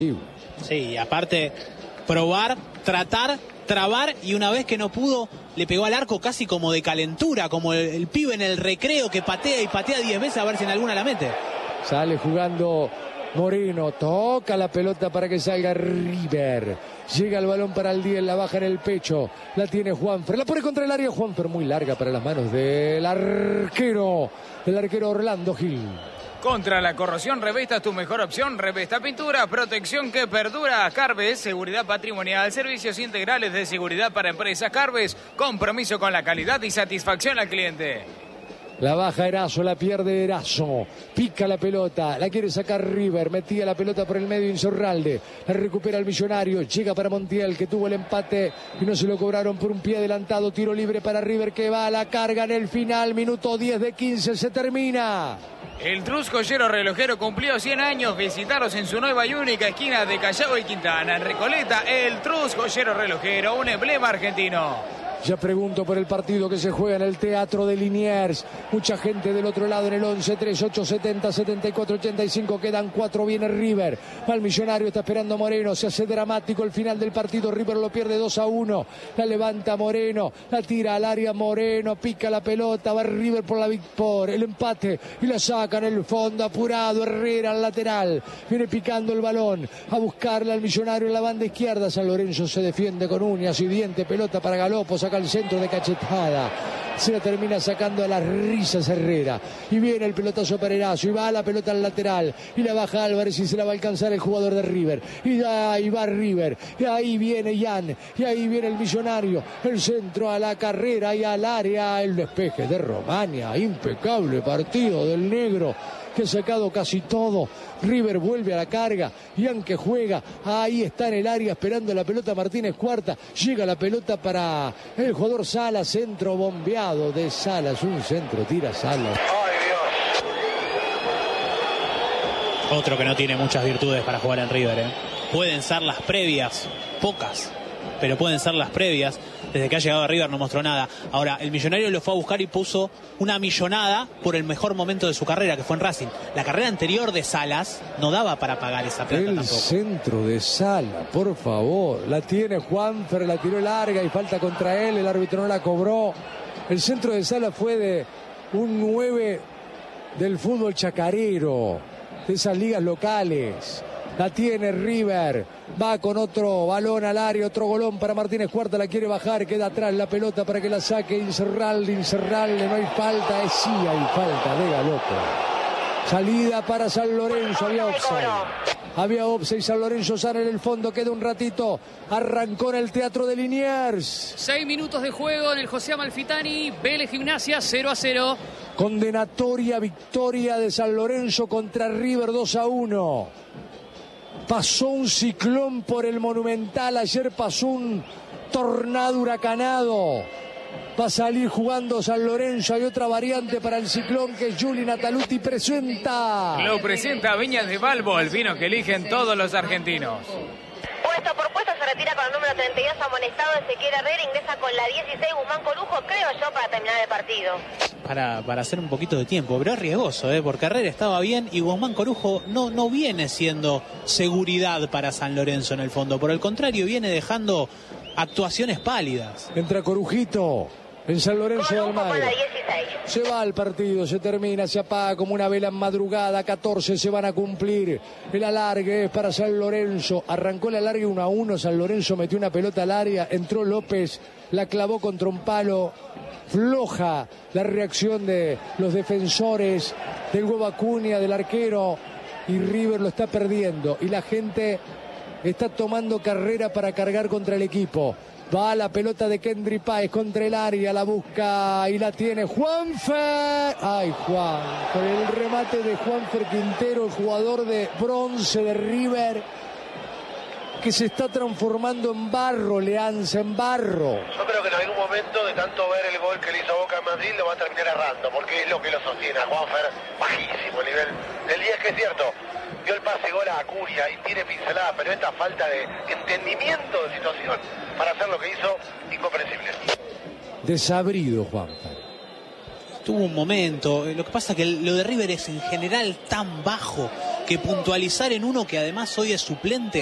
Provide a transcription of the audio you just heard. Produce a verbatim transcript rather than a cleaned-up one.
Sí, aparte, probar, tratar, trabar, y una vez que no pudo, le pegó al arco casi como de calentura, como el, el pibe en el recreo que patea y patea diez veces a ver si en alguna la mete. Sale jugando Moreno, toca la pelota para que salga River. Llega el balón para el diez, la baja en el pecho, la tiene Juanfer, la pone contra el área, Juanfer muy larga para las manos del arquero, del arquero Orlando Gil. Contra la corrosión, Revesta es tu mejor opción. Revesta Pintura, protección que perdura. Carves, seguridad patrimonial, servicios integrales de seguridad para empresas. Carves, compromiso con la calidad y satisfacción al cliente. La baja Erazo, la pierde Erazo, pica la pelota, la quiere sacar River, metía la pelota por el medio Insaurralde, la recupera el Millonario, llega para Montiel que tuvo el empate y no se lo cobraron por un pie adelantado, tiro libre para River que va a la carga en el final, minuto diez de quince, se termina. El Trus Joyero Relojero cumplió cien años. Visitaros en su nueva y única esquina de Callao y Quintana. En Recoleta, el Trus Joyero Relojero, un emblema argentino. Ya pregunto por el partido que se juega en el Teatro de Liniers. Mucha gente del otro lado en el once, tres, ocho, setenta, setenta y cuatro, ochenta y cinco. Quedan cuatro, viene River. Va el Millonario, está esperando Moreno. Se hace dramático el final del partido. River lo pierde dos a uno. La levanta Moreno, la tira al área Moreno. Pica la pelota, va River por, la, por el empate. Y la saca en el fondo, apurado. Herrera al lateral. Viene picando el balón. A buscarle al Millonario en la banda izquierda. San Lorenzo se defiende con uñas y dientes. Pelota para Galopo. Saca al centro de cachetada, se la termina sacando a las risas Herrera y viene el pelotazo para Erazo y va la pelota al lateral y la baja Álvarez y se la va a alcanzar el jugador de River y ahí va River y ahí viene Jan y ahí viene el Millonario, el centro a la carrera y al área, el despeje de Romagna, impecable partido del negro que ha sacado casi todo. River vuelve a la carga, Jan que juega, ahí está en el área esperando la pelota Martínez Cuarta, llega la pelota para el jugador Salas, centro bombeado de Salas, un centro tira Salas. Ay, Dios. Otro que no tiene muchas virtudes para jugar en River, ¿eh? Pueden ser las previas, pocas, pero pueden ser las previas. Desde que ha llegado a River no mostró nada. Ahora, el Millonario lo fue a buscar y puso una millonada por el mejor momento de su carrera, que fue en Racing. La carrera anterior de Salas no daba para pagar esa plata el tampoco. Centro de Salas, por favor. La tiene Juanfer, la tiró larga y falta contra él. El árbitro no la cobró. El centro de Salas fue de un nueve del fútbol chacarero, de esas ligas locales. La tiene River, va con otro balón al área, otro golón para Martínez Cuarta, la quiere bajar, queda atrás la pelota para que la saque Insaurralde, Insaurralde, no hay falta, es sí hay falta de Galopo. Salida para San Lorenzo, había offside. Había offside, San Lorenzo sale en el fondo, queda un ratito, arrancó en el Teatro de Liniers. Seis minutos de juego en el José Amalfitani, Vélez Gimnasia cero a cero. Condenatoria victoria de San Lorenzo contra River dos a uno. Pasó un ciclón por el Monumental, ayer pasó un tornado huracanado. Va a salir jugando San Lorenzo, hay otra variante para el ciclón que es Juli Nataluti presenta. Lo presenta Viñas de Balbo, el vino que eligen todos los argentinos. Puesto por puesto se retira con el número treinta y dos amonestado Ezequiel Herrera, ingresa con la dieciséis Guzmán Corujo, creo yo, para terminar el partido. Para, para hacer un poquito de tiempo, pero es riesgoso, ¿eh? Porque Herrera estaba bien y Guzmán Corujo no, no viene siendo seguridad para San Lorenzo en el fondo. Por el contrario, viene dejando actuaciones pálidas. Entra Corujito en San Lorenzo de Almagro. Se va al partido, se termina, se apaga como una vela en madrugada. catorce se van a cumplir. El alargue es para San Lorenzo. Arrancó el alargue uno a uno. San Lorenzo metió una pelota al área. Entró López, la clavó contra un palo. Floja la reacción de los defensores del Huevo Acuña, del arquero. Y River lo está perdiendo. Y la gente está tomando carrera para cargar contra el equipo. Va la pelota de Kendry Páez contra el área, la busca y la tiene Juanfer. Ay, Juan, con el remate de Juanfer Quintero, el jugador de bronce de River, que se está transformando en barro, Leanza, en barro. Yo creo que en algún momento de tanto ver el gol que le hizo Boca en Madrid lo va a terminar errando, porque es lo que lo sostiene a Juanfer, bajísimo el nivel del diez, que es cierto. Dio el pase gol a Acuña y tiene pincelada, pero esta falta de entendimiento de situación para hacer lo que hizo, incomprensible. Desabrido, Juanfer. Tuvo un momento, lo que pasa es que lo de River es en general tan bajo que puntualizar en uno que además hoy es suplente